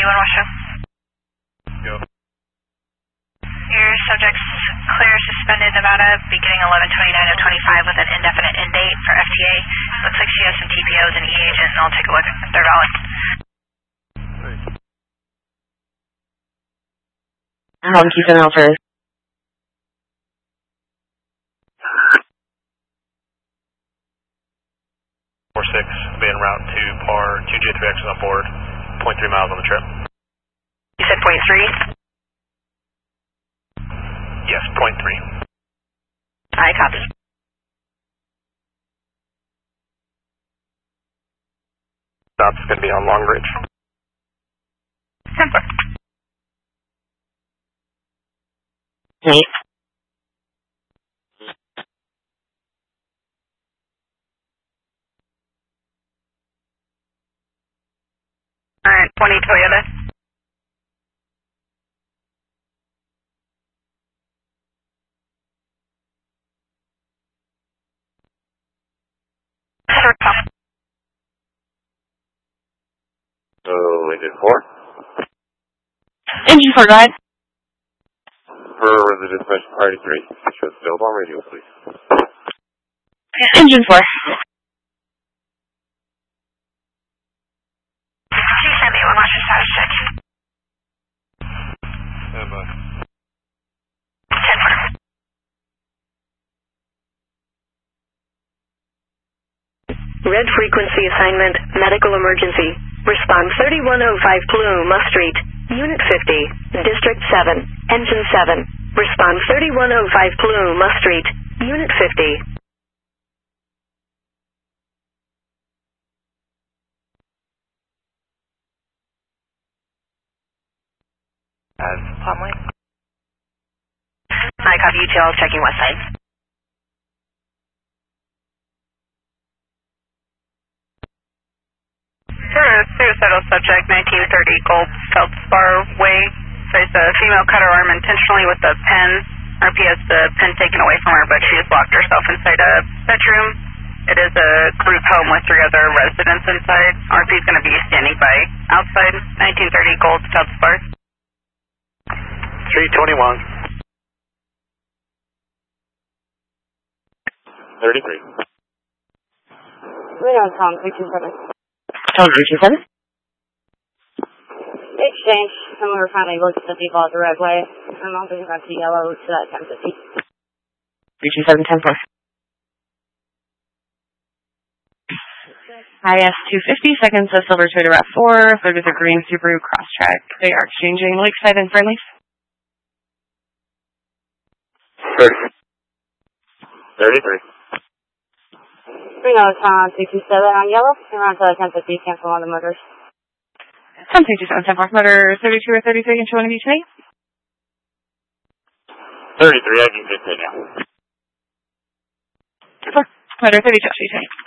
Washington. Go. Your subject's clear suspended Nevada beginning 11/29/25 with an indefinite end date for FTA. Looks like she has some TPOs and E-agent, and I'll take a look if they're valid. Keystone Alpha. 46, be en route to par 2J3X on board, 0.3 miles on the trip. You said 0.3? Yes, 0.3. I copy. Stop's going to be on Long Ridge. 10-4. Nice. Alright, 20 Toyota. Engine 4? Engine 4, go ahead. For resident dispatch priority 3. Show available on radio, please. Engine 4. G71, watch your status check. Stand by. 10-4. Red frequency assignment, medical emergency. Respond 3105 Paluma Street, Unit 50, District 7, Engine 7. Respond 3105 Paluma Street, Unit 50. Plumley. I copy UTL, checking west side. Suicidal subject, 1930 Gold Feldspar Way. There's a female cut her arm intentionally with a pen. RP has the pen taken away from her, but she has locked herself inside a bedroom. It is a group home with 3 other residents inside. RP is going to be standing by outside, 1930 Gold Feldspar. 321. 33. Reno, Tom, 327. Tom 327. Exchange. Someone were finally looked at the people at the roadway. I'm also going to yellow to that 1050. 327, 10-4. IS 250, seconds of Silver Toyota RAV4, third is a green Subaru Crosstrek. They are exchanging Lakeside and Friendly. 33. Reno, Tom, 327 on yellow. Around to 1050, cancel on the motors. Tom 327, 10-4, motor 32 or 33, and show one of you today? 33, I can get there now. 4, motor 32, show you today.